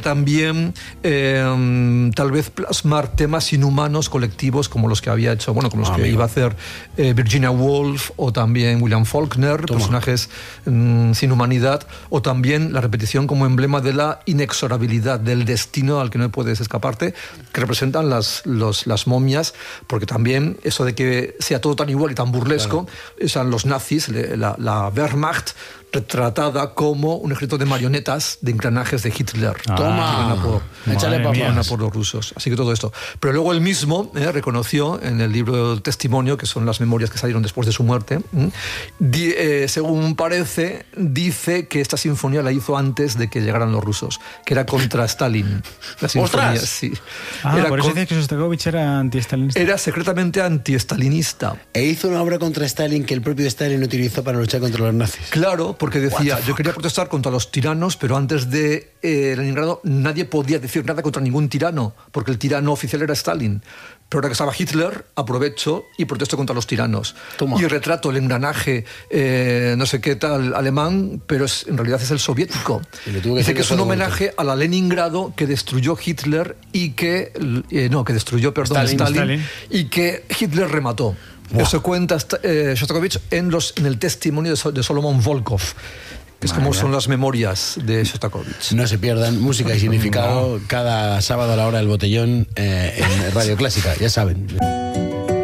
también tal vez plasmar temas inhumanos colectivos como los que había hecho, bueno, como los que iba a hacer Virginia Woolf o también William Faulkner, personajes sin humanidad, o también la repetición como emblema de la inexorabilidad, del destino al que no puedes escaparte, que representan las momias, porque también eso de que sea todo tan igual y tan burlesco, son los nazis, la Wehrmacht, retratada como un ejército de marionetas de engranajes de Hitler. Toma, échale por los rusos. Así que todo esto. Pero luego él mismo reconoció en el libro del testimonio, que son las memorias que salieron después de su muerte, según parece, dice que esta sinfonía la hizo antes de que llegaran los rusos, que era contra Stalin. La sinfonía, ¡Ostras! sí. Era por eso dices que Shostakovich era anti-stalinista. Era secretamente anti-stalinista. E hizo una obra contra Stalin que el propio Stalin utilizó para luchar contra los nazis. Claro, porque decía, yo quería protestar contra los tiranos, pero antes de Leningrado nadie podía decir nada contra ningún tirano, porque el tirano oficial era Stalin. Pero ahora que estaba Hitler, aprovecho y protesto contra los tiranos. Toma. Y retrato el engranaje, no sé qué tal, alemán, pero en realidad es el soviético. Dice que es un homenaje a la Leningrado que destruyó Hitler y que... que destruyó, Stalin, y que Hitler remató. Wow. Eso cuenta Shostakovich en el testimonio de Solomon Volkov, que es como son las memorias de Shostakovich. No se pierdan música y significado cada sábado a la hora del botellón en Radio Clásica, ya saben.